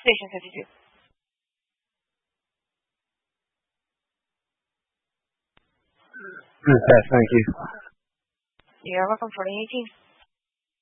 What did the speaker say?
Congratulations, Aditya. Okay, thank you. You're welcome for the 18.